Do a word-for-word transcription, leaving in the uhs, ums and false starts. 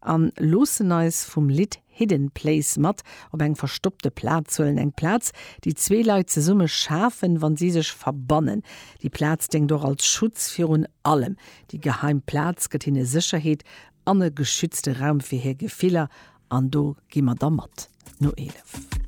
an Loseneis vum Lied Hidden Place mat op eng verstoppte Platz zullen eng Platz, die zwee Leiit ze Summe schafen, wann sie sech verbannen. Die Platz denkt doch als Schutz fir un allem. Die Geheimplatz gëtt hinne Sicherheet, an e geschützte Raum fir hir Gefehler, an do gimmer da mat. No elef.